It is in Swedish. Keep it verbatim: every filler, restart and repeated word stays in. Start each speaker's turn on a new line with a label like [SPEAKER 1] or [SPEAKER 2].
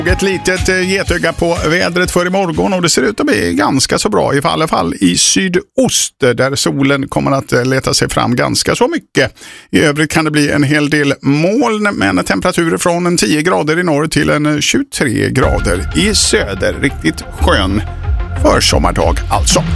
[SPEAKER 1] Ett litet getöga på vädret för imorgon och det ser ut att bli ganska så bra i alla fall i sydost där solen kommer att leta sig fram ganska så mycket. I övrigt kan det bli en hel del moln med temperaturer från en tio grader i norr till en tjugotre grader i söder. Riktigt skön försommardag alltså.